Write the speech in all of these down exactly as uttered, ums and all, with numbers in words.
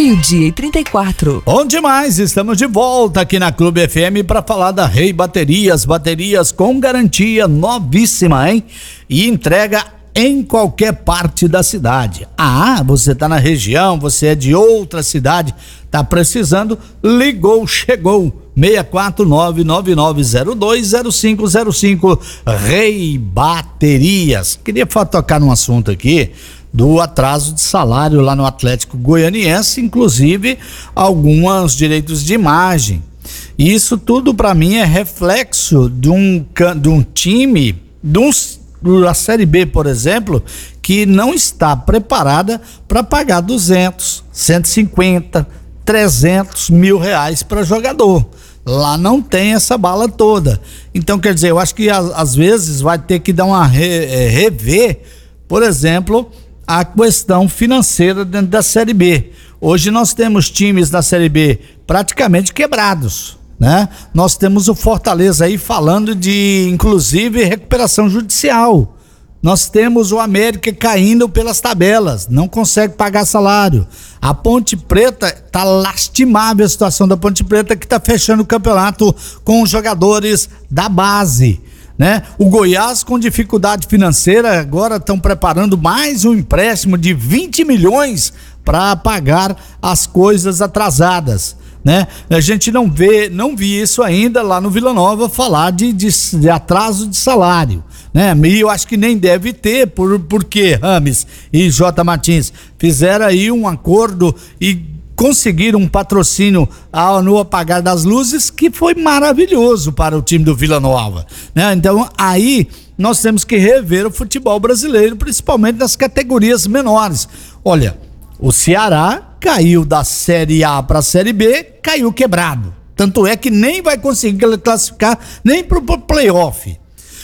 Meio-dia e trinta e quatro. Bom demais, estamos de volta aqui na Clube F M para falar da Rei Baterias, baterias com garantia novíssima, hein? E entrega em qualquer parte da cidade. Ah, você tá na região, você é de outra cidade, tá precisando, ligou, chegou. seis quatro nove nove nove zero dois zero cinco zero cinco, Rei Baterias. Queria tocar num assunto aqui do atraso de salário lá no Atlético Goianiense, inclusive alguns direitos de imagem. Isso tudo para mim é reflexo de um, de um time, de um, da Série B, por exemplo, que não está preparada para pagar duzentos, cento e cinquenta, trezentos mil reais para jogador. Lá não tem essa bala toda. Então, quer dizer, eu acho que às vezes vai ter que dar uma re, é, rever, por exemplo, a questão financeira dentro da Série B. Hoje nós temos times da Série B praticamente quebrados, né? Nós temos o Fortaleza aí falando de, inclusive, recuperação judicial. Nós temos o América caindo pelas tabelas, não consegue pagar salário. A Ponte Preta, tá lastimável a situação da Ponte Preta, que tá fechando o campeonato com os jogadores da base, né? O Goiás, com dificuldade financeira, agora estão preparando mais um empréstimo de vinte milhões para pagar as coisas atrasadas, né? A gente não vê, não vi isso ainda lá no Vila Nova falar de, de, de atraso de salário, né? E eu acho que nem deve ter, por, porque Rames e J. Martins fizeram aí um acordo e conseguiram um patrocínio ao, no apagar das luzes que foi maravilhoso para o time do Vila Nova, né? Então aí nós temos que rever o futebol brasileiro, principalmente nas categorias menores. Olha, o Ceará caiu da Série A para a Série B, caiu quebrado, tanto é que nem vai conseguir classificar nem para o playoff.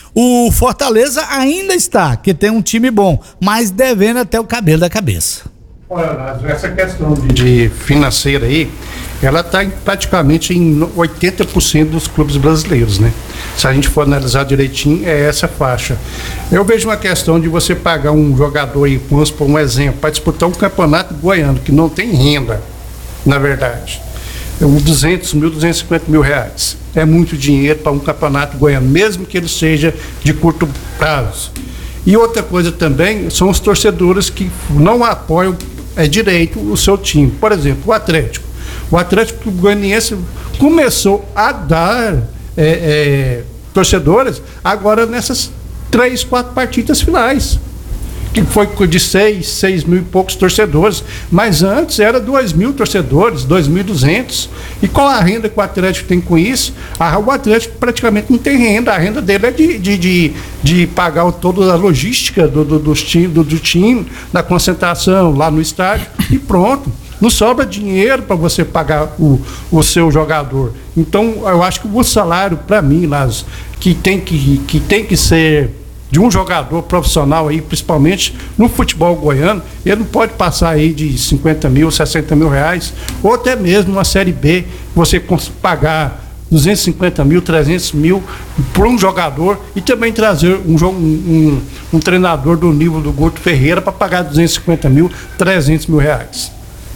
O Fortaleza ainda está, que tem um time bom, mas devendo até o cabelo da cabeça. Olha, essa questão de, de financeira aí, ela está praticamente em oitenta por cento dos clubes brasileiros, né? Se a gente for analisar direitinho, é essa faixa. Eu vejo uma questão de você pagar um jogador aí, vamos por um exemplo, para disputar um campeonato goiano, que não tem renda, na verdade. duzentos mil, duzentos e cinquenta mil reais. É muito dinheiro para um campeonato goiano, mesmo que ele seja de curto prazo. E outra coisa também são os torcedores que não apoiam é direito o seu time. Por exemplo, o Atlético. O Atlético Goianiense começou a dar é, é, torcedores agora nessas três, quatro partidas finais, que foi de seis, seis mil e poucos torcedores, mas antes era dois mil torcedores, dois mil e duzentos. E qual a renda que o Atlético tem com isso? Ah, o Atlético praticamente não tem renda, a renda dele é de, de, de, de pagar toda a logística do, do, do, time, do, do time, da concentração lá no estádio, e pronto. Não sobra dinheiro para você pagar o, o seu jogador. Então, eu acho que o salário, para mim, Lázaro, que tem que, que tem que ser de um jogador profissional aí, principalmente no futebol goiano, ele não pode passar aí de cinquenta mil, sessenta mil reais, ou até mesmo uma Série B, você pagar duzentos e cinquenta mil, trezentos mil por um jogador, e também trazer um, um, um, um treinador do nível do Guto Ferreira para pagar duzentos e cinquenta mil, trezentos mil reais.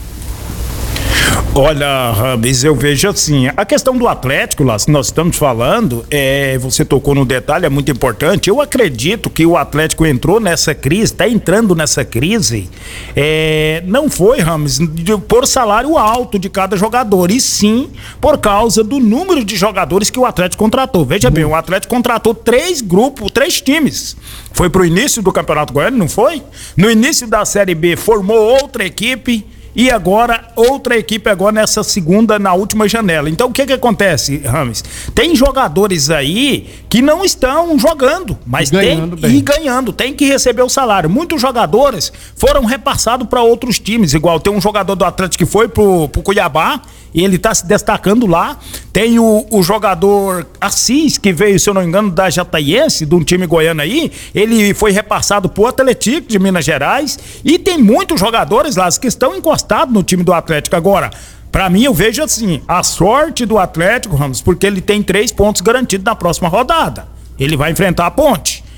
Olha, Rames, eu vejo assim, a questão do Atlético, lá, que nós estamos falando, é, você tocou no detalhe, é muito importante. Eu acredito que o Atlético entrou nessa crise, está entrando nessa crise, é, não foi, Rames, por salário alto de cada jogador, e sim por causa do número de jogadores que o Atlético contratou. Veja bem, o Atlético contratou três grupos, três times. Foi pro início do Campeonato Goiano, não foi? No início da Série B formou outra equipe, e agora outra equipe agora nessa segunda, na última janela. Então o que que acontece, Rames? Tem jogadores aí que não estão jogando, mas ganhando tem bem. E ganhando, tem que receber o salário. Muitos jogadores foram repassados para outros times, igual tem um jogador do Atlético que foi pro, pro Cuiabá e ele tá se destacando lá. Tem o, o jogador Assis, que veio, se eu não me engano, da Jataiense, de um time goiano aí, ele foi repassado pro Atlético de Minas Gerais, e tem muitos jogadores lá que estão encostados no time do Atlético. Agora, pra mim, eu vejo assim, a sorte do Atlético, Ramos, porque ele tem três pontos garantidos na próxima rodada. Ele vai enfrentar a Ponte.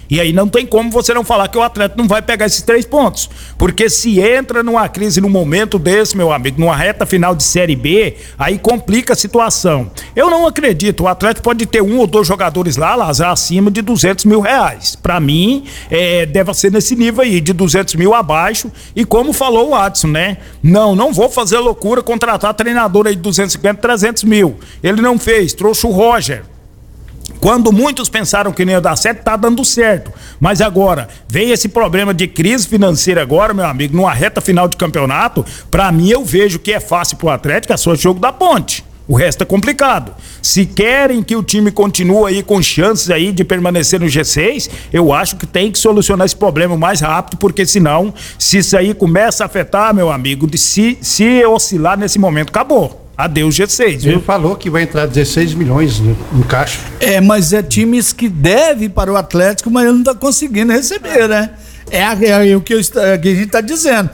E aí não tem como você não falar que o Atlético não vai pegar esses três pontos. Porque se entra numa crise num momento desse, meu amigo, numa reta final de Série B, aí complica a situação. Eu não acredito, o Atlético pode ter um ou dois jogadores lá, lá acima de duzentos mil reais. Pra mim, é, deve ser nesse nível aí, de duzentos mil abaixo. E como falou o Adson, né? Não, não vou fazer loucura, contratar treinador aí de duzentos e cinquenta, trezentos mil. Ele não fez, trouxe o Roger. Quando muitos pensaram que não ia dar certo, tá dando certo. Mas agora, veio esse problema de crise financeira agora, meu amigo, numa reta final de campeonato, pra mim eu vejo que é fácil pro Atlético, é só jogo da Ponte. O resto é complicado. Se querem que o time continue aí com chances aí de permanecer no G seis, eu acho que tem que solucionar esse problema o mais rápido, porque senão, se isso aí começa a afetar, meu amigo, de se, se oscilar nesse momento, acabou. Adeus G seis, viu? Ele falou que vai entrar dezesseis milhões no, no caixa. É, mas é times que devem para o Atlético, mas ele não está conseguindo receber, né? É, é, é o que, eu, é, que a gente está dizendo.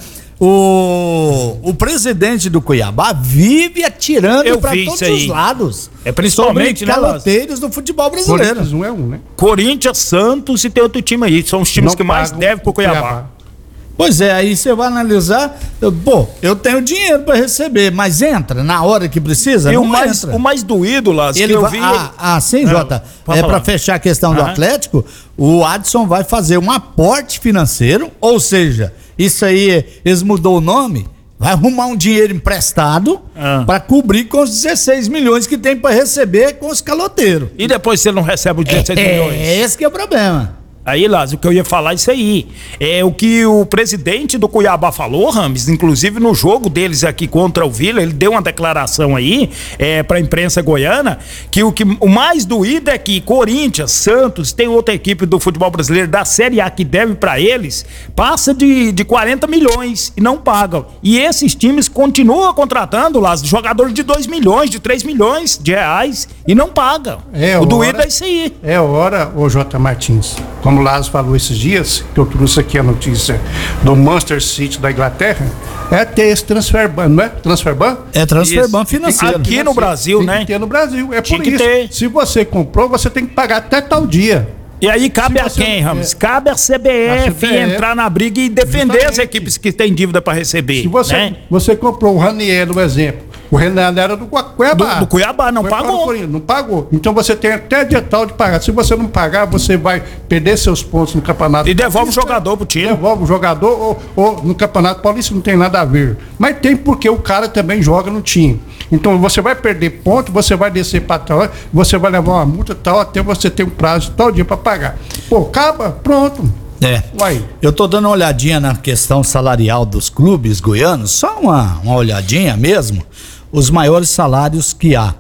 O, o presidente do Cuiabá vive atirando para todos os lados. É principalmente sobre caloteiros do futebol brasileiro. Corinthians não é um, né? Corinthians, Santos e tem outro time aí. São os times não que mais devem pro Cuiabá. Cuiabá. Pois é, aí você vai analisar, eu, pô, eu tenho dinheiro para receber, mas entra na hora que precisa, e não o mais, entra. O mais doído, Lázaro, ele que eu vai, vi... Ah, ah sim, Jota, é para fechar a questão uhum. do Atlético, o Adson vai fazer um aporte financeiro, ou seja, isso aí, eles mudou o nome, vai arrumar um dinheiro emprestado ah. para cobrir com os dezesseis milhões que tem para receber com os caloteiros. E depois você não recebe os dezesseis é, milhões? É esse que é o problema. Aí, Lázaro, o que eu ia falar é isso aí. É o que o presidente do Cuiabá falou, Rames, inclusive no jogo deles aqui contra o Vila, ele deu uma declaração aí é, pra imprensa goiana, que o, que o mais doído é que Corinthians, Santos, tem outra equipe do futebol brasileiro da Série A que deve pra eles, passa de, de quarenta milhões e não pagam. E esses times continuam contratando, Lázaro, jogadores de dois milhões, de três milhões de reais e não pagam. É o hora, doído é isso aí. É hora, ô J. Martins, como o Lázaro falou esses dias, que eu trouxe aqui a notícia do Manchester City da Inglaterra, é ter esse transfer ban, não é? Transfer ban? É transfer ban financeiro. Aqui no Brasil, tem né? Tem que ter no Brasil, é Tinha por que isso. Ter. Se você comprou, você tem que pagar até tal dia. E aí cabe a quem, Ramos? É, cabe a C B F, a C B F entrar na briga e defender exatamente. As equipes que têm dívida para receber. Se você, né? você comprou o Ranier, no exemplo, o Renan era do Cuiabá. Do, do Cuiabá, não pagou. Não pagou. Então você tem até dia tal de pagar. Se você não pagar, você vai perder seus pontos no Campeonato E devolve o jogador pro time. Devolve o jogador ou, ou no Campeonato Paulista não tem nada a ver. Mas tem porque o cara também joga no time. Então você vai perder ponto, você vai descer para tal, você vai levar uma multa tal, até você ter um prazo de tal dia para pagar. Pô, acaba, pronto. É. Uai. Eu tô dando uma olhadinha na questão salarial dos clubes goianos, só uma, uma olhadinha mesmo. Os maiores salários que há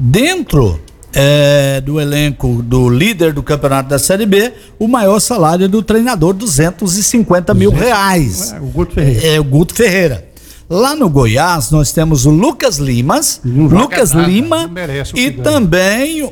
dentro é, do elenco do líder do campeonato da Série B, o maior salário é do treinador, duzentos e cinquenta mil reais. É, o Guto Ferreira. É o Guto Ferreira. Lá no Goiás nós temos o Lucas Limas, Lucas nada, Lima e também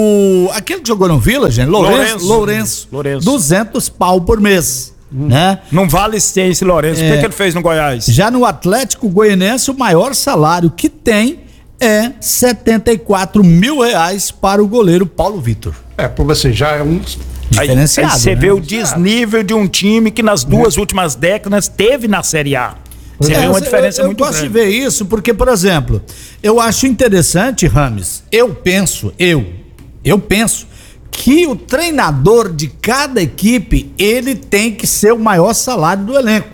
o aquele que jogou no Vila, gente, Lourenço, Lourenço, Lourenço. duzentos pau por mês. Hum. Né? Não vale ser esse Lourenço. É, o que, que ele fez no Goiás? Já no Atlético Goianense, o maior salário que tem é setenta e quatro mil reais para o goleiro Paulo Vitor. É, por você já é um diferenciado. Aí, aí você né? vê o desnível de um time que nas duas é. últimas décadas teve na Série A. Você é, vê uma diferença eu, eu muito grande. Eu gosto de ver isso porque, por exemplo, eu acho interessante, Rames, eu penso, eu, eu penso que o treinador de cada equipe, ele tem que ser o maior salário do elenco.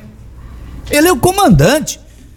Ele é o comandante.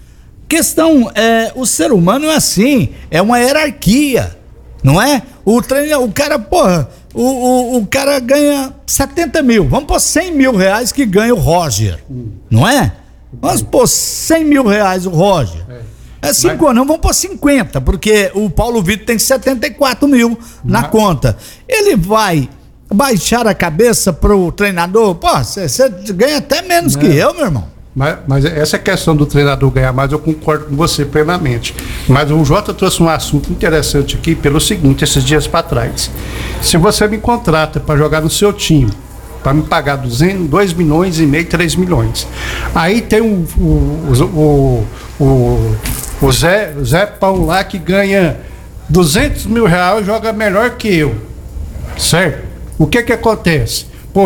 Questão, é, o ser humano é assim, é uma hierarquia, não é? O treinador, o cara, porra, o, o, o cara ganha setenta mil, vamos pôr cem mil reais que ganha o Roger, não é? Vamos pôr cem mil reais o Roger. É cinco anos, não, vamos pôr cinquenta, porque o Paulo Vitor tem setenta e quatro mil na mas... conta. Ele vai baixar a cabeça pro treinador? Pô, você ganha até menos não. que eu, meu irmão. Mas, mas essa questão do treinador ganhar mais, eu concordo com você plenamente. Mas o Jota trouxe um assunto interessante aqui pelo seguinte, esses dias para trás. Se você me contrata para jogar no seu time, para me pagar duzentos, dois milhões e meio, três milhões. Aí tem o, o, o, o, o, Zé, o Zé Pão lá que ganha duzentos mil reais e joga melhor que eu. Certo? O que que acontece? Poxa,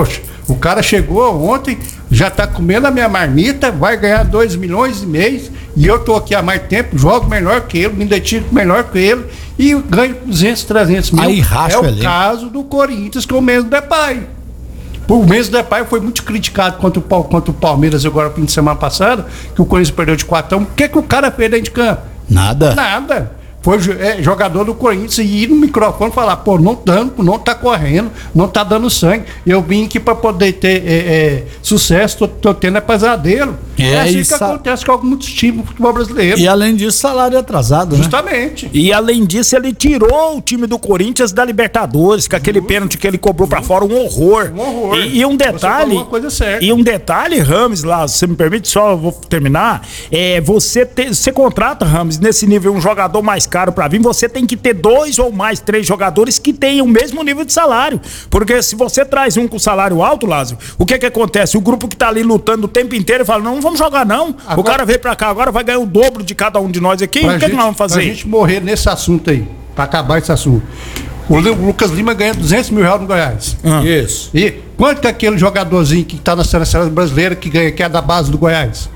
O cara chegou ontem, já tá comendo a minha marmita, vai ganhar dois milhões e meio, e eu tô aqui há mais tempo, jogo melhor que ele, me identifico melhor que ele, e ganho duzentos, trezentos mil. Aí racha é o ali. caso do Corinthians com o mesmo Depay. O mês do Depay foi muito criticado contra o, contra o Palmeiras agora, fim de semana passada, que o Corinthians perdeu de quatro a um. O que, que o cara fez dentro de campo? Nada. Nada. Foi é, jogador do Corinthians e ir no microfone falar, pô, não dando, não tá correndo, não tá dando sangue. Eu vim aqui para poder ter é, é, sucesso, tô, tô tendo é pesadelo. É, é assim que isso... acontece com muitos times do futebol brasileiro. E além disso, salário atrasado, Justamente. né? E além disso, ele tirou o time do Corinthians da Libertadores, com aquele pênalti que ele cobrou pra fora, um horror. Um horror. E, e um detalhe, Você falou uma coisa certa. e um detalhe, Rames, lá, se você me permite, só vou terminar, é, você, te, você contrata, Rames, nesse nível um jogador mais caro pra vir, você tem que ter dois ou mais, três jogadores que tenham o mesmo nível de salário, porque se você traz um com salário alto, Lázaro, o que que acontece? O grupo que tá ali lutando o tempo inteiro fala, não, não vamos jogar não, agora, o cara veio pra cá agora, vai ganhar o dobro de cada um de nós aqui, o que, gente, que nós vamos fazer? Pra gente morrer nesse assunto aí, pra acabar esse assunto. O Lucas Lima ganha duzentos mil reais no Goiás. Ah. Isso. E quanto que é aquele jogadorzinho que tá na seleção brasileira que ganha, que é da base do Goiás?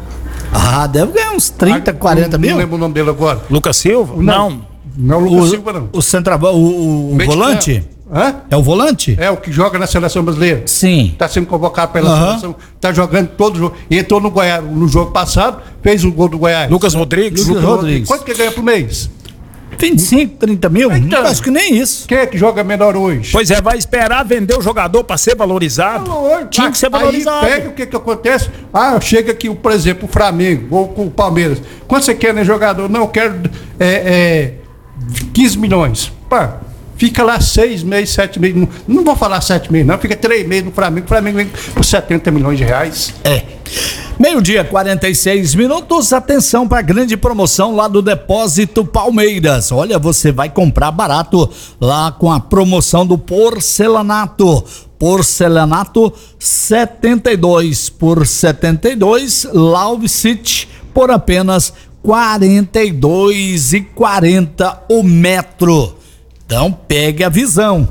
Ah, deve ganhar uns trinta, quarenta mil. Não lembro o nome dele agora. Lucas Silva? Não. Não é o Lucas O, Silva, não. o centroavante, o, o, o Meio de volante? campo. Hã? É o volante? É o que joga na seleção brasileira. Sim. Tá sendo convocado pela Aham. seleção. Tá jogando todo jogo. Entrou no Goiás no jogo passado, fez um gol do Goiás. Lucas Rodrigues? Lucas Rodrigues. Quanto que ganha por mês? vinte e cinco, trinta mil? Então. Acho que nem isso. Quem é que joga menor hoje? Pois é, vai esperar vender o jogador pra ser valorizado? Tinha que ser valorizado. Aí pega o que que acontece. Ah, chega aqui, por exemplo, o Flamengo ou com o Palmeiras. Quanto você quer, né, jogador? Não, eu quero é, é, quinze milhões. Pá, fica lá seis meses, sete meses. Não, não vou falar sete meses, não. Fica três meses no Flamengo. O Flamengo vem por setenta milhões de reais. É. Meio-dia, quarenta e seis minutos. Atenção para a grande promoção lá do Depósito Palmeiras. Olha, você vai comprar barato lá com a promoção do porcelanato. Porcelanato setenta e dois por setenta e dois, Love City por apenas quarenta e dois e quarenta o metro. Então pegue a visão.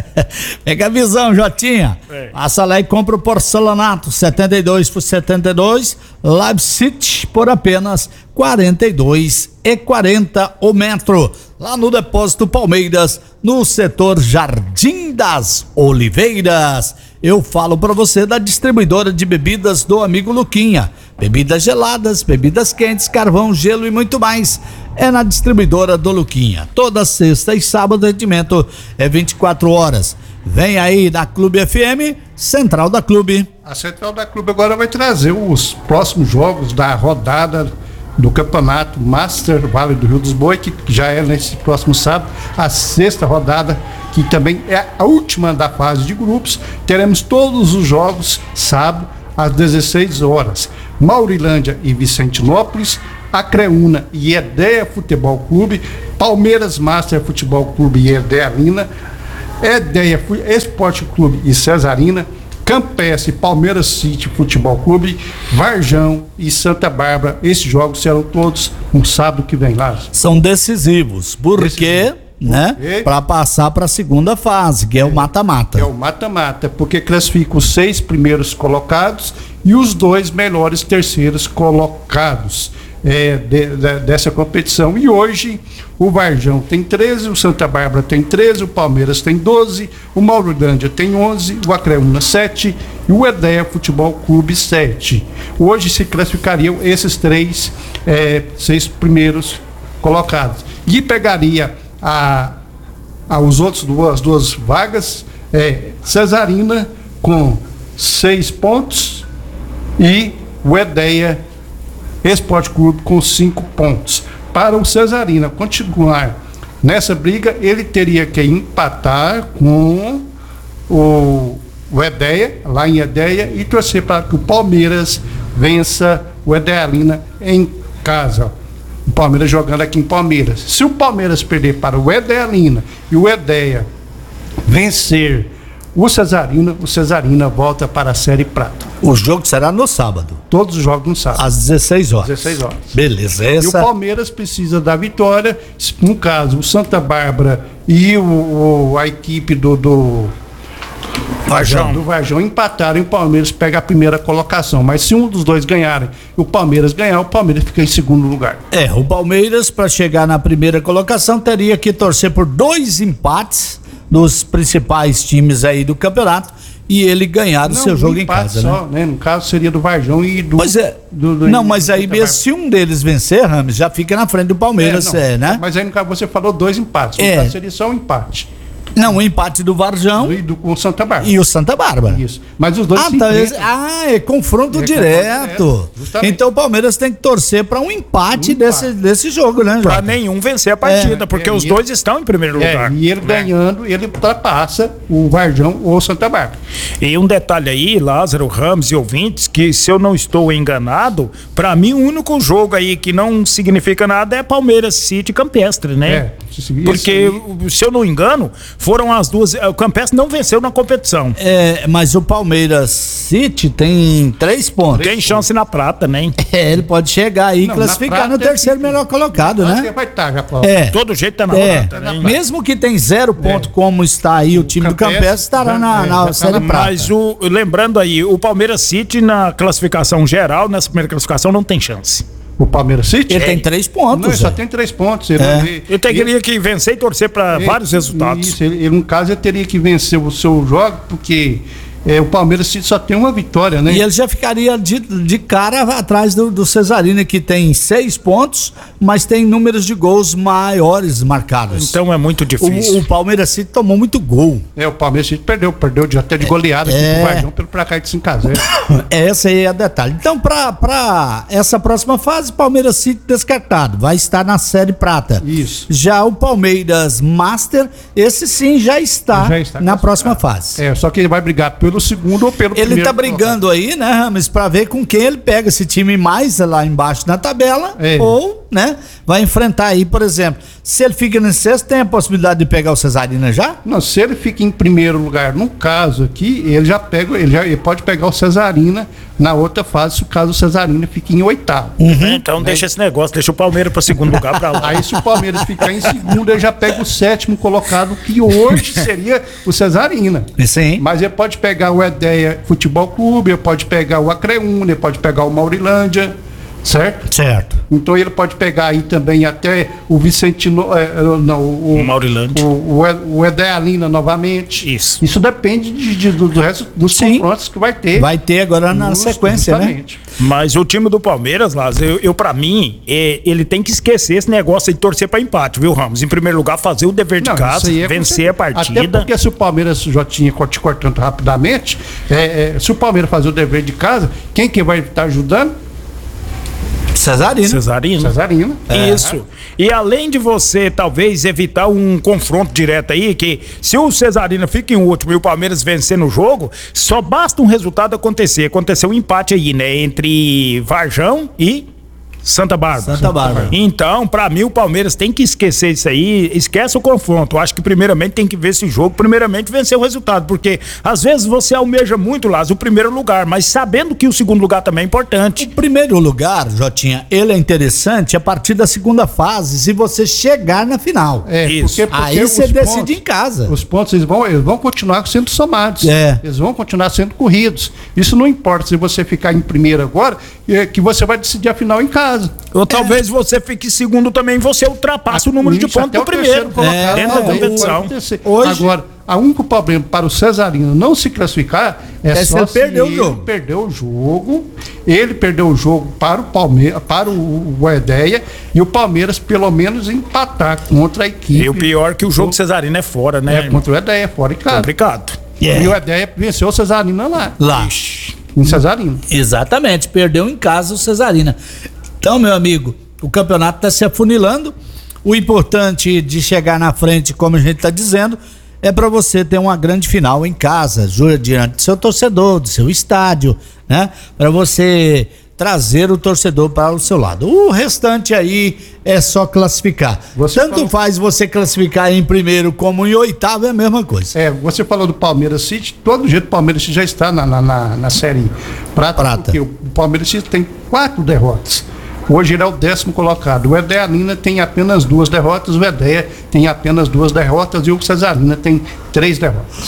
Pega a visão, Jotinha. É. Passa lá e compra o porcelanato setenta e dois por setenta e dois, Live City por apenas quarenta e dois e quarenta o metro. Lá no Depósito Palmeiras, no setor Jardim das Oliveiras. Eu falo para você da distribuidora de bebidas do amigo Luquinha. Bebidas geladas, bebidas quentes, carvão, gelo e muito mais. É na distribuidora do Luquinha. Toda sexta e sábado o atendimento é vinte e quatro horas. Vem aí da Clube F M, Central da Clube. A Central da Clube agora vai trazer os próximos jogos da rodada do Campeonato Master Vale do Rio dos Boi, que já é nesse próximo sábado, a sexta rodada, que também é a última da fase de grupos. Teremos todos os jogos sábado às dezesseis horas. Maurilândia e Vicentinópolis, Acreúna e Edéia Futebol Clube, Palmeiras Master Futebol Clube e Edealina, Edéia Esporte Clube e Cesarina, Campestre, Palmeiras City Futebol Clube, Varjão e Santa Bárbara. Esses jogos serão todos no sábado que vem lá. São decisivos, porque, Decisivo. né, Porque... para passar para a segunda fase, que é, é o mata-mata. É o mata-mata, porque classifica os seis primeiros colocados e os dois melhores terceiros colocados é, de, de, dessa competição. E hoje o Varjão tem treze, o Santa Bárbara tem treze, o Palmeiras tem doze, o Maurilândia tem onze, o Acreúna sete e o Edéia Futebol Clube sete. Hoje se classificariam esses três, é, seis primeiros colocados. E pegaria a, a, os outros duas, as duas vagas, é, Cesarina com seis pontos e o Edéia Esporte Clube com cinco pontos. Para o Cesarina continuar nessa briga, ele teria que empatar com o, o Edéia, lá em Edéia, e torcer para que o Palmeiras vença o Edealina em casa. O Palmeiras jogando aqui em Palmeiras. Se o Palmeiras perder para o Edealina e o Edéia vencer o Cesarina, o Cesarina volta para a Série Prata. O jogo será no sábado. Todos os jogos no sábado. Às dezesseis horas. dezesseis horas. Beleza, E o essa... Palmeiras precisa da vitória. No caso, o Santa Bárbara e o, o, a equipe do, do, Varjão. Do Varjão empataram e o Palmeiras pega a primeira colocação. Mas se um dos dois ganharem e o Palmeiras ganhar, o Palmeiras fica em segundo lugar. É, o Palmeiras, para chegar na primeira colocação, teria que torcer por dois empates dos principais times aí do campeonato e ele ganhar do não, seu jogo um em casa, só, né? né? No caso seria do Varjão e do... Pois é. Do, do, não, do, mas aí do, mesmo se um deles vencer, Rames, já fica na frente do Palmeiras, é, é, né? Mas aí no caso você falou dois empates. No é. caso seria só um empate. Não, o empate do Varjão e do com o Santa Bárbara. E o Santa Bárbara. Isso. Mas os dois ah, se tá, enfrentam. ah, é confronto É direto. confronto, Então o Palmeiras tem que torcer para um empate, Um desse, empate. desse jogo, né, Pra Jota? nenhum vencer a partida, É, porque é, os e dois estão em primeiro É, lugar. e ele né? ganhando, ele ultrapassa o Varjão ou o Santa Bárbara. E um detalhe aí, Lázaro, Ramos e ouvintes, que se eu não estou enganado, pra mim o único jogo aí que não significa nada é Palmeiras City e Campestre, né? É, isso Porque, se eu não engano, foram as duas. O Campestre não venceu na competição. É, mas o Palmeiras City tem três pontos. Tem chance na prata, né? É, ele pode chegar aí e Não, classificar na no prata terceiro é que- melhor colocado, Acho que né? vai estar já, Paulo. É. Todo jeito tá na É, prata, né? mesmo que tem zero ponto, como está aí o time do Campestre Campestre, estará já- na, é, na já tá Série na- Prata. Mas o, lembrando aí, o Palmeiras City na classificação geral, nessa primeira classificação, não tem chance. O Palmeiras City? Ele tem três pontos. Não, ele só Zé. tem três pontos. Ele, É. ele, Ele teria que vencer e torcer para ele- vários resultados. Isso, ele, ele, no caso, ele teria que vencer o seu jogo, porque é, o Palmeiras City só tem uma vitória, né? E ele já ficaria de, de cara atrás do, do Cesarino, que tem seis pontos, mas tem números de gols maiores marcados. Então é muito difícil. o, o Palmeiras City tomou muito gol. É, o Palmeiras City perdeu, perdeu de, até de goleada É. aqui pro Varjão pelo placar de cinco a zero. Essa aí é a detalhe. Então, para essa próxima fase, Palmeiras City descartado. Vai estar na Série Prata. Isso. Já o Palmeiras Master, esse sim já está, Já está na classificado. próxima fase. É, só que ele vai brigar pelo segundo ou pelo Ele primeiro. tá brigando aí, né, Rames, pra ver com quem ele pega esse time mais lá embaixo na tabela, É. ou, né, vai enfrentar aí, por exemplo, se ele fica no sexto, tem a possibilidade de pegar o Cesarina já? Não, se ele fica em primeiro lugar, no caso aqui, ele já pega, ele já ele pode pegar o Cesarina na outra fase, se o caso o Cesarina fique em oitavo. Então deixa esse negócio, deixa o Palmeiras para segundo lugar para lá. Aí se o Palmeiras ficar em segundo, ele já pega o sétimo colocado, que hoje seria o Cesarina. Sim. Mas ele pode pegar o Edeia Futebol Clube, ele pode pegar o Acreúna, ele pode pegar o Maurilândia, certo? Certo. Então ele pode pegar aí também até o Vicentino, é, não, o, O Maurilândia. o, o, o Edealina novamente. Isso. Isso depende de, de- do, do resto dos Sim. confrontos que vai ter. Vai ter agora na Justo, sequência, né? justamente. Mas o time do Palmeiras, Lázaro, eu, eu para mim, é, ele tem que esquecer esse negócio aí de torcer para empate, viu, Ramos? Em primeiro lugar, fazer o dever de Não, casa, isso aí é com vencer certeza. a partida. Até porque se o Palmeiras já tinha te cortando rapidamente, é, é, se o Palmeiras fazer o dever de casa, quem que vai estar ajudando? Cesarina. Cesarino. Cesarina. Isso. E além de você, talvez, evitar um confronto direto aí, que se o Cesarino fica em último e o Palmeiras vencer no jogo, só basta um resultado acontecer. Aconteceu um empate aí, né? Entre Varjão e Santa Bárbara. Santa Bárbara. Então, pra mim, o Palmeiras tem que esquecer isso aí, esquece o confronto. Eu acho que primeiramente tem que ver esse jogo, primeiramente vencer o resultado, porque às vezes você almeja muito, Lázaro, o primeiro lugar, mas sabendo que o segundo lugar também é importante. O primeiro lugar, Jotinha, ele é interessante a partir da segunda fase, se você chegar na final. É, Isso. porque, porque Aí você os decide pontos- em casa. Os pontos eles vão, eles vão continuar sendo somados. É. Eles vão continuar sendo corridos. Isso não importa se você ficar em primeiro agora, é, que você vai decidir a final em casa. Ou talvez você fique em segundo também, você ultrapasse o número de Isso, pontos até do o primeiro. terceiro colocado dentro da também competição. pode acontecer. Hoje- Agora, o único problema para o Cesarino não se classificar é, É se só ele perdeu o ele jogo. perdeu o jogo. Ele perdeu o jogo para o Palmeiras, para o, o Edeia, e o Palmeiras pelo menos empatar contra a equipe. E o pior é que o jogo do Cesarino é fora, né? É, contra o Edeia, fora de casa. Complicado. É. E o Edeia venceu o Cesarina lá. Lá. Em Cesarina. Exatamente, perdeu em casa o Cesarina. Então, meu amigo, o campeonato está se afunilando. O importante de chegar na frente, como a gente está dizendo, é para você ter uma grande final em casa, jura, diante do seu torcedor, do seu estádio, né? Para você trazer o torcedor para o seu lado. O restante aí é só classificar. Você Tanto falou- faz você classificar em primeiro como em oitavo, é a mesma coisa. É, você falou do Palmeiras City, todo jeito o Palmeiras City já está na, na, na, na série prata, Prata. porque o Palmeiras City tem quatro derrotas. Hoje ele é o décimo colocado. O Edealina tem apenas duas derrotas, o Edeia tem apenas duas derrotas e o Cesarina tem três derrotas.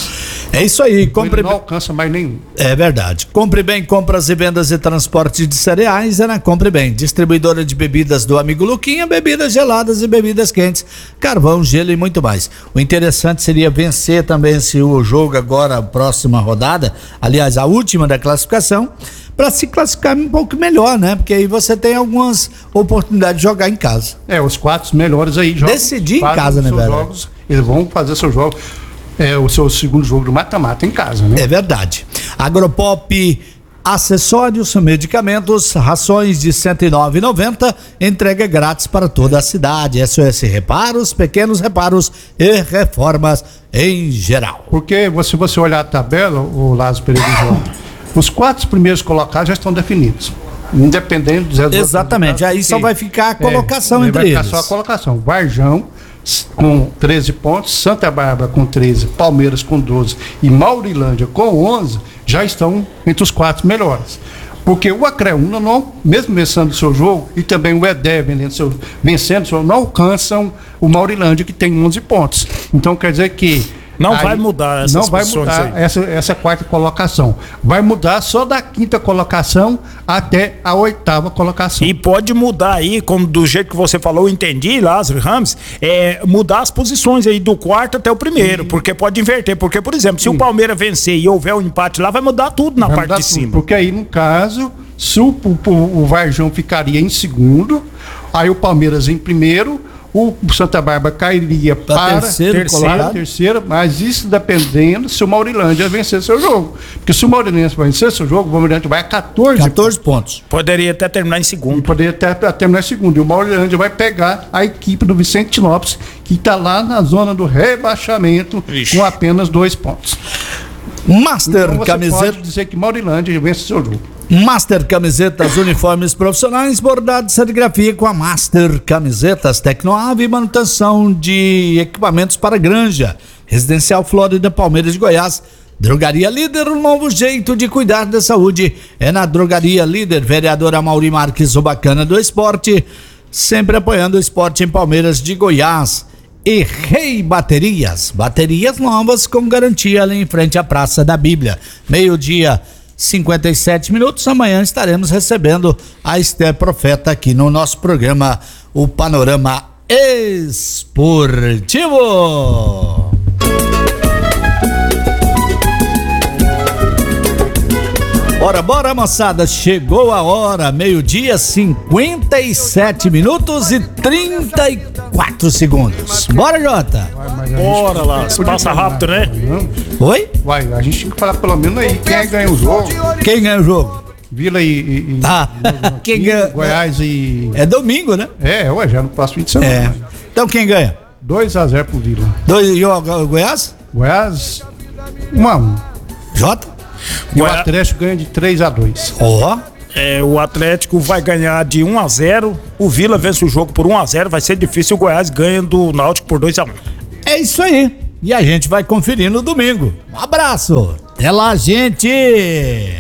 É isso aí, compre Ele não alcança mais nenhum. É verdade. Compre Bem, compras e vendas e transporte de cereais é na Compre Bem. Distribuidora de bebidas do amigo Luquinha, bebidas geladas e bebidas quentes, carvão, gelo e muito mais. O interessante seria vencer também se o jogo agora, a próxima rodada, aliás, a última da classificação, para se classificar um pouco melhor, né? Porque aí você tem algumas oportunidades de jogar em casa. É, os quatro melhores aí jogam. Decidir em casa, né, velho? Jogos, eles vão fazer seus jogos. É o seu segundo jogo do mata-mata em casa, né? É verdade. Agropop, acessórios, medicamentos, rações de cento e nove reais e noventa centavos, entrega grátis para toda a cidade. S O S Reparos, pequenos reparos e reformas em geral. Porque se você olhar a tabela, o Lázaro Pereira João, os quatro primeiros colocados já estão definidos. Independente dos resultados. Exatamente, aí só vai ficar a colocação é, entre vai eles. Vai ficar só a colocação. Varjão com treze pontos, Santa Bárbara com treze, Palmeiras com doze e Maurilândia com onze já estão entre os quatro melhores. Porque o Acreúna, não, mesmo vencendo o seu jogo, e também o Edé vencendo, seu, vencendo o seu, não alcançam o Maurilândia, que tem onze pontos. Então quer dizer que não aí, vai mudar essas não vai posições mudar aí. essa, essa quarta colocação. Vai mudar só da quinta colocação até a oitava colocação. E pode mudar aí, como do jeito que você falou, eu entendi, Lázaro Ramos, é, mudar as posições aí do quarto até o primeiro, Sim. porque pode inverter. Porque, por exemplo, se Sim. o Palmeiras vencer e houver um empate lá, vai mudar tudo na vai parte de cima. Tudo, porque aí, no caso, se o, o, o Varjão ficaria em segundo, aí o Palmeiras em primeiro, o Santa Bárbara cairia pra para terceiro, terceira, terceira, mas isso dependendo se o Maurilândia vencer seu jogo. Porque se o Maurilândia vencer seu jogo, o Maurilândia vai a catorze, catorze pontos. Poderia até terminar em segundo. Poderia até, até terminar em segundo. E o Maurilândia vai pegar a equipe do Vicente Lopes, que está lá na zona do rebaixamento, Ixi. com apenas dois pontos. Master então você Camiseta. Pode dizer que Maurilândia vence seu jogo. Master Camisetas, uniformes profissionais, bordado de serigrafia com a Master Camisetas, Tecnoave e manutenção de equipamentos para granja. Residencial Flórida, Palmeiras de Goiás. Drogaria Líder, um novo jeito de cuidar da saúde. É na Drogaria Líder, vereadora Amaury Marques, o bacana do esporte, sempre apoiando o esporte em Palmeiras de Goiás. E Rei Baterias, baterias novas com garantia ali em frente à Praça da Bíblia. Meio-dia, cinquenta e sete minutos. Amanhã estaremos recebendo a Esther Profeta aqui no nosso programa, o Panorama Esportivo. Bora, bora, moçada, chegou a hora, meio-dia, cinquenta e sete minutos e trinta e quatro segundos. Bora, Jota. Bora lá, passa rápido, né? Oi? Vai, a gente tem que falar pelo menos aí quem ganha o jogo. Quem ganha o jogo? Vila e... e, e ah, quem ganha? Goiás e... É domingo, né? É, ué, já no próximo fim de semana. É. Então quem ganha? dois a zero pro Vila. dois e o Goiás? Goiás, um a um. Jota? E o Atlético ganha de três a dois. Ó. Oh. É, o Atlético vai ganhar de um a zero. O Vila vence o jogo por um a zero. Vai ser difícil. O Goiás ganha do Náutico por dois a um. É isso aí. E a gente vai conferir no domingo. Um abraço. Até lá, gente.